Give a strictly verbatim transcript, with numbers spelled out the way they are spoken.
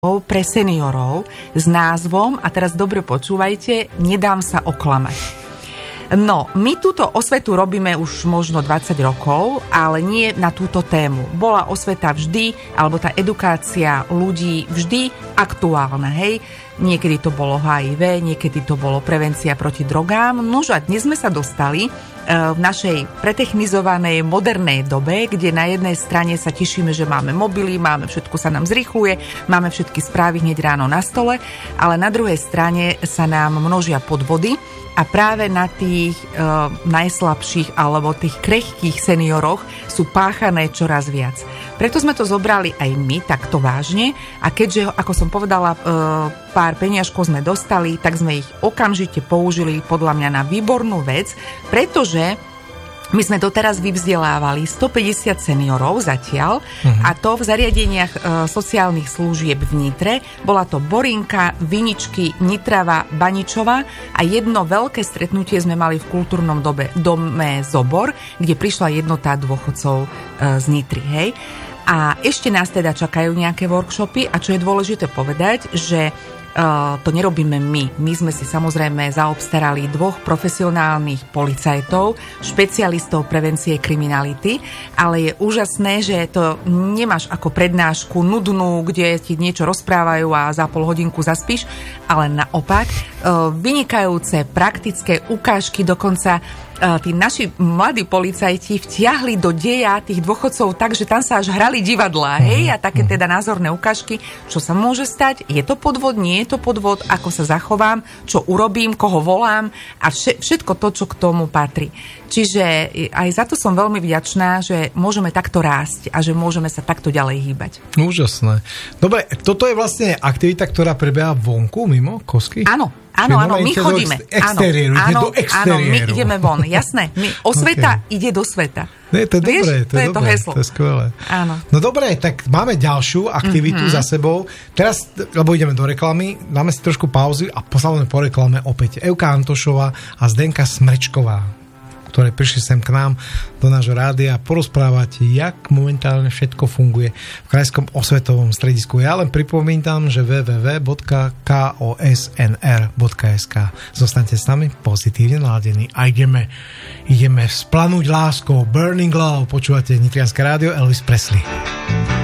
pre seniorov s názvom, a teraz dobre počúvajte, Nedám sa oklamať. No, my túto osvetu robíme už možno dvadsať rokov, ale nie na túto tému. Bola osveta vždy, alebo tá edukácia ľudí vždy aktuálna, hej? Niekedy to bolo há í vé, niekedy to bolo prevencia proti drogám. Nož a dnes sme sa dostali v našej pretechnizovanej modernej dobe, kde na jednej strane sa tešíme, že máme mobily, máme všetko sa nám zrýchluje, máme všetky správy hneď ráno na stole, ale na druhej strane sa nám množia podvody a práve na tých e, najslabších alebo tých krehkých senioroch sú páchané čoraz viac. Preto sme to zobrali aj my takto vážne a keďže, ako som povedala, e, pár peniažkov sme dostali, tak sme ich okamžite použili podľa mňa na výbornú vec, pretože my sme doteraz vyvzdelávali stopäťdesiat seniorov zatiaľ, uh-huh. a to v zariadeniach e, sociálnych služieb v Nitre. Bola to Borinka, Viničky, Nitrava, Baničova a jedno veľké stretnutie sme mali v kultúrnom dobe, dome Zobor, kde prišla jednota dôchodcov e, z Nitry. Hej. A ešte nás teda čakajú nejaké workshopy a čo je dôležité povedať, že Uh, to nerobíme my. My sme si samozrejme zaobstarali dvoch profesionálnych policajtov, špecialistov prevencie kriminality, ale je úžasné, že to nemáš ako prednášku nudnú, kde ti niečo rozprávajú a za pol hodinku zaspíš, ale naopak uh, vynikajúce praktické ukážky, dokonca tí naši mladí policajti vtiahli do deja tých dôchodcov tak, že tam sa až hrali divadlá, hej, a také teda názorné ukážky, čo sa môže stať, je to podvod, nie je to podvod, ako sa zachovám, čo urobím, koho volám a všetko to, čo k tomu patrí. Čiže aj za to som veľmi vďačná, že môžeme takto rásť a že môžeme sa takto ďalej hýbať. Úžasné. Dobre, toto je vlastne aktivita, ktorá prebieha vonku, mimo Kosky? Áno. Áno, áno, my chodíme. Exteriéru, áno, ide do exteriéru. Áno, my ideme von, jasné. My, osveta okay. ide do sveta. Nie, to je Vieš, dobré, to, to je, je dobré, to heslo. To je skvelé. Áno. No dobré, tak máme ďalšiu aktivitu mm-hmm. za sebou. Teraz, lebo ideme do reklamy, dáme si trošku pauzy a posledne po reklame opäť Evka Antošová a Zdenka Smrečková, ktoré prišli sem k nám do nášho rádia porozprávať, jak momentálne všetko funguje v Krajskom osvetovom stredisku. Ja len pripomínam, že w w w bodka kosnr bodka es ka. Zostaňte s nami pozitívne naladení a ideme, ideme splanúť láskou. Burning Love, počúvate Nitrianske rádio, Elvis Presley.